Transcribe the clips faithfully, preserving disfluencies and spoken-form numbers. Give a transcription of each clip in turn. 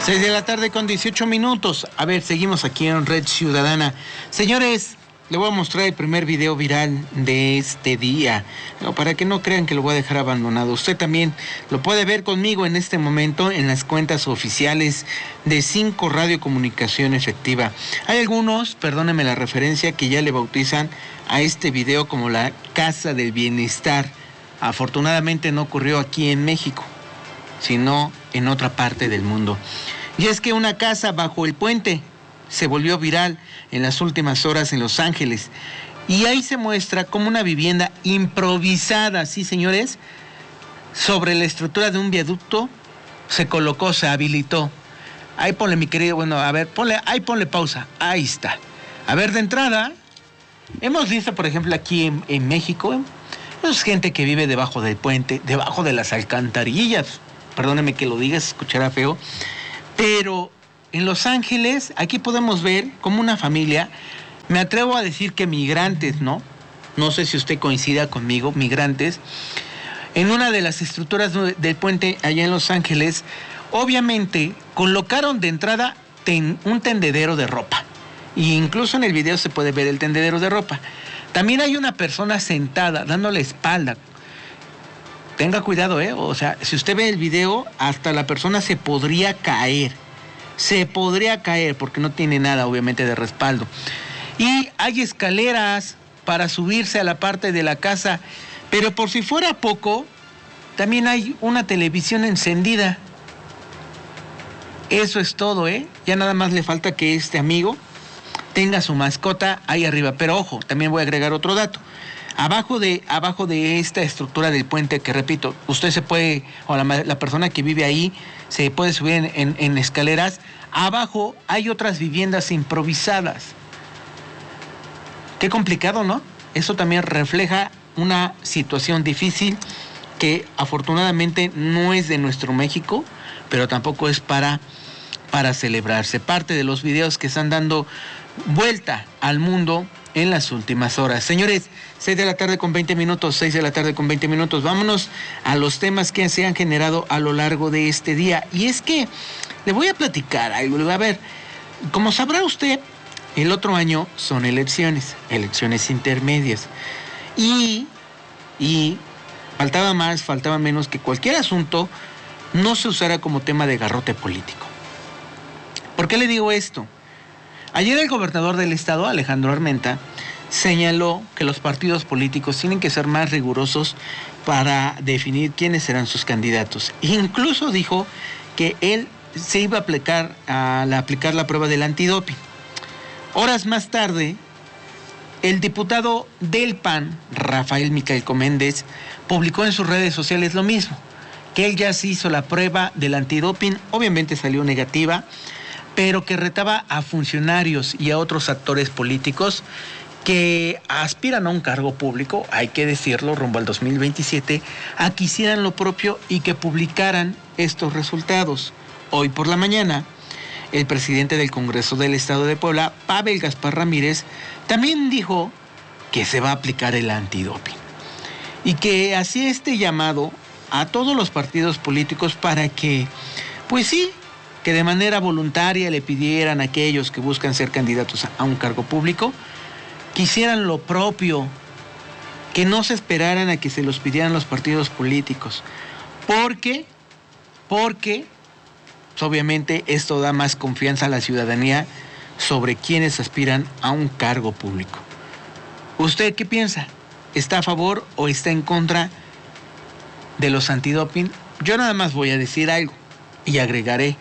seis de la tarde con dieciocho minutos. A ver, seguimos aquí en Red Ciudadana. Señores, le voy a mostrar el primer video viral de este día, para que no crean que lo voy a dejar abandonado. Usted también lo puede ver conmigo en este momento en las cuentas oficiales de cinco Radio Comunicación Efectiva. Hay algunos, perdónenme la referencia, que ya le bautizan a este video como la Casa del Bienestar. Afortunadamente no ocurrió aquí en México, sino en otra parte del mundo. Y es que una casa bajo el puente se volvió viral en las últimas horas en Los Ángeles. Y ahí se muestra como una vivienda improvisada, sí señores, sobre la estructura de un viaducto se colocó, se habilitó. Ahí ponle, mi querido, bueno, a ver, ponle, ahí ponle pausa, ahí está. A ver, de entrada, hemos visto, por ejemplo, aquí en, en México, pues gente que vive debajo del puente, debajo de las alcantarillas. Perdóneme que lo diga, se escuchará feo, pero en Los Ángeles, aquí podemos ver como una familia, me atrevo a decir que migrantes, ¿no? No sé si usted coincida conmigo, migrantes, en una de las estructuras del puente allá en Los Ángeles, obviamente colocaron de entrada ten, un tendedero de ropa. E incluso en el video se puede ver el tendedero de ropa. También hay una persona sentada, dándole espalda. Tenga cuidado, ¿eh? O sea, si usted ve el video, hasta la persona se podría caer. Se podría caer porque no tiene nada, obviamente, de respaldo. Y hay escaleras para subirse a la parte de la casa. Pero por si fuera poco, también hay una televisión encendida. Eso es todo, ¿eh? Ya nada más le falta que este amigo tenga su mascota ahí arriba. Pero ojo, también voy a agregar otro dato. Abajo de, abajo de esta estructura del puente, que repito, usted se puede, o la, la persona que vive ahí, se puede subir en, en, en escaleras. Abajo hay otras viviendas improvisadas. Qué complicado, ¿no? Eso también refleja una situación difícil que afortunadamente no es de nuestro México, pero tampoco es para, para celebrarse. Parte de los videos que están dando vuelta al mundo en las últimas horas. Señores, seis de la tarde con veinte minutos, seis de la tarde con veinte minutos. Vámonos a los temas que se han generado a lo largo de este día. Y es que le voy a platicar algo. A ver, como sabrá usted, el otro año son elecciones, elecciones intermedias. Y, y faltaba más, faltaba menos que cualquier asunto no se usara como tema de garrote político. ¿Por qué le digo esto? Ayer el gobernador del estado, Alejandro Armenta, señaló que los partidos políticos tienen que ser más rigurosos para definir quiénes serán sus candidatos. Incluso dijo que él se iba a aplicar, a la, aplicar la prueba del antidoping. Horas más tarde, el diputado del P A N, Rafael Micaelco Méndez, publicó en sus redes sociales lo mismo, que él ya se hizo la prueba del antidoping, obviamente salió negativa, pero que retaba a funcionarios y a otros actores políticos que aspiran a un cargo público, hay que decirlo, rumbo al dos mil veintisiete, a que hicieran lo propio y que publicaran estos resultados. Hoy por la mañana, el presidente del Congreso del Estado de Puebla, Pavel Gaspar Ramírez, también dijo que se va a aplicar el antidoping y que hacía este llamado a todos los partidos políticos para que, pues sí, que de manera voluntaria le pidieran a aquellos que buscan ser candidatos a un cargo público, que hicieran lo propio, que no se esperaran a que se los pidieran los partidos políticos, porque, porque, pues obviamente esto da más confianza a la ciudadanía sobre quienes aspiran a un cargo público. ¿Usted qué piensa? ¿Está a favor o está en contra de los antidoping? Yo nada más voy a decir algo y agregaré.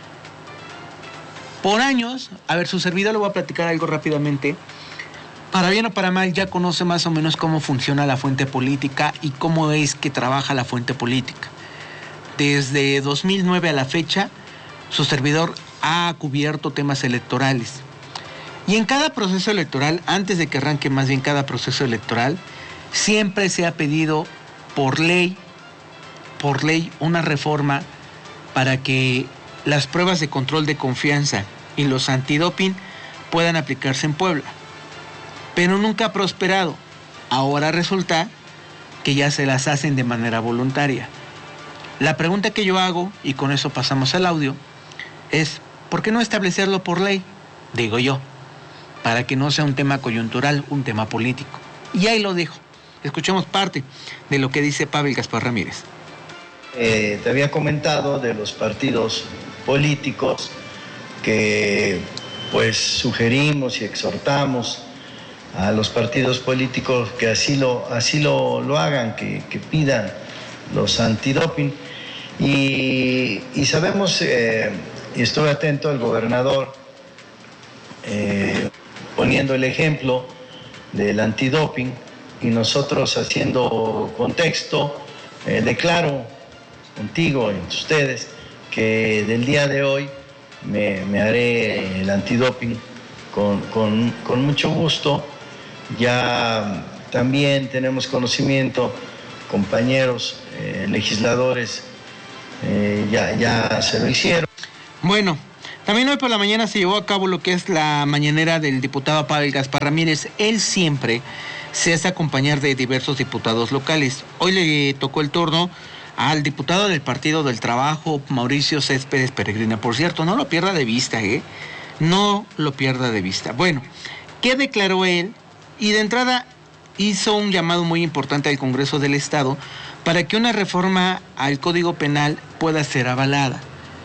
Por años, a ver, su servidor le voy a platicar algo rápidamente. Para bien o para mal, ya conoce más o menos cómo funciona la fuente política y cómo es que trabaja la fuente política. Desde dos mil nueve a la fecha, su servidor ha cubierto temas electorales. Y en cada proceso electoral, antes de que arranque más bien cada proceso electoral, siempre se ha pedido por ley, por ley, una reforma para que las pruebas de control de confianza y los antidoping puedan aplicarse en Puebla. Pero nunca ha prosperado. Ahora resulta que ya se las hacen de manera voluntaria. La pregunta que yo hago, y con eso pasamos al audio, es, ¿por qué no establecerlo por ley? Digo yo, para que no sea un tema coyuntural, un tema político. Y ahí lo dejo. Escuchemos parte de lo que dice Pavel Gaspar Ramírez. Eh, te había comentado de los partidos políticos que pues sugerimos y exhortamos a los partidos políticos que así lo, así lo, lo hagan, que, que pidan los antidoping. Y, y sabemos, eh, y estuve atento al gobernador eh, poniendo el ejemplo del antidoping y nosotros haciendo contexto, eh, declaro contigo y ustedes que del día de hoy me, me haré el antidoping con, con, con mucho gusto. Ya también tenemos conocimiento, compañeros eh, legisladores eh, ya, ya se lo hicieron. Bueno, también hoy por la mañana se llevó a cabo lo que es la mañanera del diputado Pavel Gaspar Ramírez. Él siempre se hace acompañar de diversos diputados locales. Hoy le tocó el turno al diputado del Partido del Trabajo, Mauricio Céspedes Peregrina. Por cierto, no lo pierda de vista, ¿eh? No lo pierda de vista. Bueno, ¿qué declaró él? Y de entrada hizo un llamado muy importante al Congreso del Estado para que una reforma al Código Penal pueda ser avalada.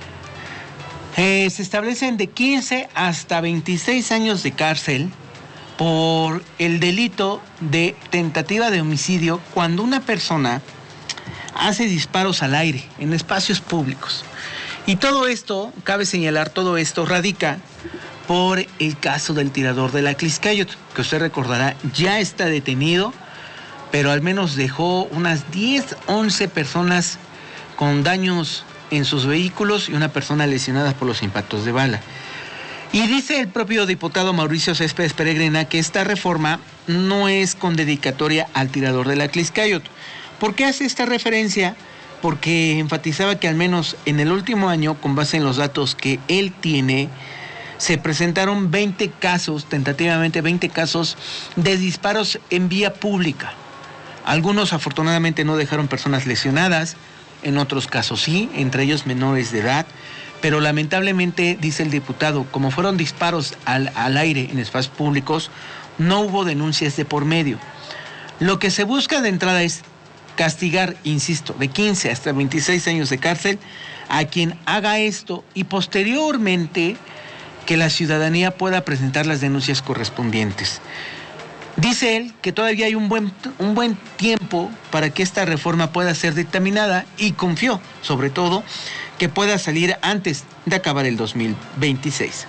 Eh, se establecen de quince hasta veintiséis años de cárcel por el delito de tentativa de homicidio cuando una persona hace disparos al aire en espacios públicos. Y todo esto, cabe señalar, todo esto radica por el caso del tirador de la Tlaxcayotl, que usted recordará, ya está detenido, pero al menos dejó unas diez, once personas con daños en sus vehículos y una persona lesionada por los impactos de bala. Y dice el propio diputado Mauricio Céspedes Peregrina que esta reforma no es con dedicatoria al tirador de la Tlaxcayotl. ¿Por qué hace esta referencia? Porque enfatizaba que al menos en el último año, con base en los datos que él tiene, se presentaron veinte casos, tentativamente veinte casos de disparos en vía pública. Algunos afortunadamente no dejaron personas lesionadas, en otros casos sí, entre ellos menores de edad, pero lamentablemente, dice el diputado, como fueron disparos al, al aire en espacios públicos, no hubo denuncias de por medio. Lo que se busca de entrada es castigar, insisto, de quince hasta veintiséis años de cárcel a quien haga esto y posteriormente que la ciudadanía pueda presentar las denuncias correspondientes. Dice él que todavía hay un buen, un buen tiempo para que esta reforma pueda ser dictaminada y confió, sobre todo, que pueda salir antes de acabar el dos mil veintiséis.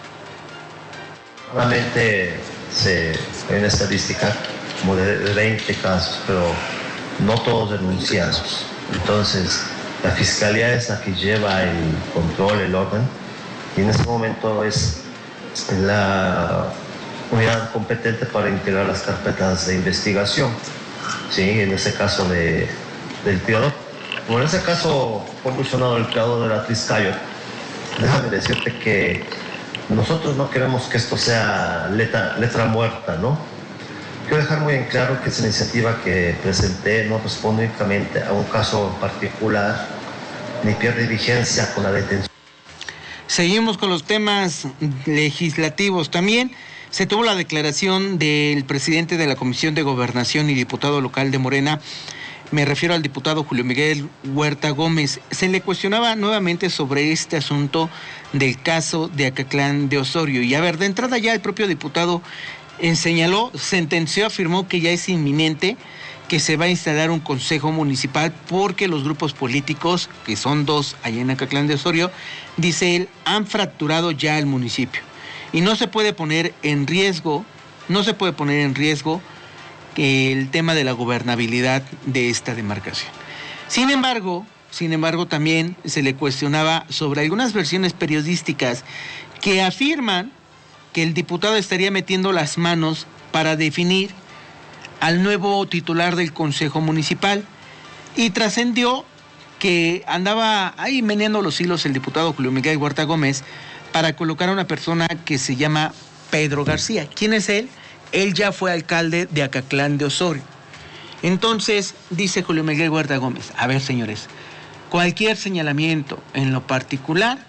Normalmente se hay una estadística como de veinte casos, pero no todos denunciados. Entonces, la fiscalía es la que lleva el control, el orden, y en este momento es la unidad competente para integrar las carpetas de investigación, ¿sí? En ese caso de, del tirador. Como en ese caso fue mencionado el tirador de la Tlaxcayotl, déjame decirte que nosotros no queremos que esto sea letra, letra muerta, ¿no? Quiero dejar muy en claro que esa iniciativa que presenté no responde únicamente a un caso en particular, ni pierde vigencia con la detención. Seguimos con los temas legislativos. También se tuvo la declaración del presidente de la Comisión de Gobernación y diputado local de Morena, me refiero al diputado Julio Miguel Huerta Gómez. Se le cuestionaba nuevamente sobre este asunto del caso de Acatlán de Osorio. Y a ver, de entrada ya el propio diputado eh, señaló, sentenció, afirmó que ya es inminente que se va a instalar un consejo municipal porque los grupos políticos, que son dos allá en Acatlán de Osorio, dice él, han fracturado ya el municipio. Y no se puede poner en riesgo, no se puede poner en riesgo el tema de la gobernabilidad de esta demarcación. Sin embargo, sin embargo, también se le cuestionaba sobre algunas versiones periodísticas que afirman que el diputado estaría metiendo las manos para definir al nuevo titular del Consejo Municipal, y trascendió que andaba ahí meneando los hilos el diputado Julio Miguel Huerta Gómez para colocar a una persona que se llama Pedro García. ¿Quién es él? Él ya fue alcalde de Acatlán de Osorio. Entonces, dice Julio Miguel Huerta Gómez, a ver, señores, cualquier señalamiento en lo particular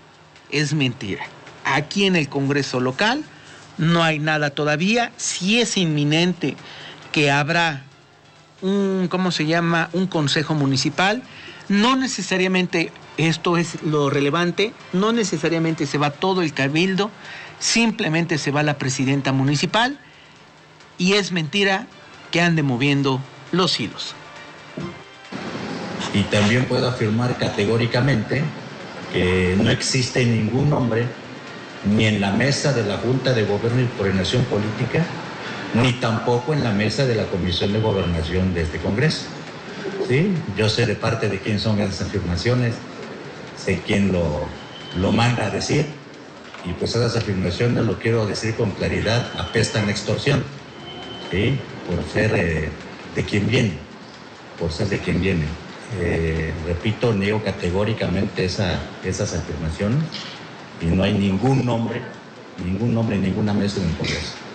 es mentira. Aquí en el Congreso local no hay nada todavía. Sí es inminente que habrá un, ¿cómo se llama?, un consejo municipal. No necesariamente, esto es lo relevante, no necesariamente se va todo el cabildo, simplemente se va la presidenta municipal, y es mentira que ande moviendo los hilos. Y también puedo afirmar categóricamente que no existe ningún nombre ni en la mesa de la Junta de Gobierno y Coordinación Política, ni tampoco en la mesa de la Comisión de Gobernación de este Congreso. ¿Sí? Yo sé de parte de quién son esas afirmaciones, sé quién lo, lo manda a decir, y pues esas afirmaciones, lo quiero decir con claridad, apestan a extorsión, ¿sí? Por ser eh, de quien viene, por ser de quien viene. Eh, repito, niego categóricamente esa, esas afirmaciones, y no hay ningún nombre, ningún nombre, ninguna mesa en el Congreso.